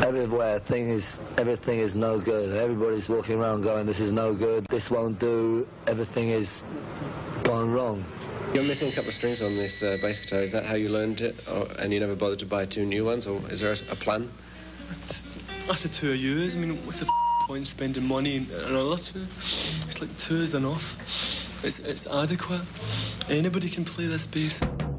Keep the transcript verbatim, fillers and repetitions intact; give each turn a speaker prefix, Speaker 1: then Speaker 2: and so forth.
Speaker 1: Everywhere, thing is, everything is no good. Everybody's walking around going, this is no good, this won't do, everything is gone wrong.
Speaker 2: You're missing a couple of strings on this uh, bass guitar. Is that how you learned it, or, and you never bothered to buy two new ones, or is there a, a plan?
Speaker 3: Just after two years, I mean, what's the point spending money on another two? It's like two is enough. It's, it's adequate. Anybody can play this bass.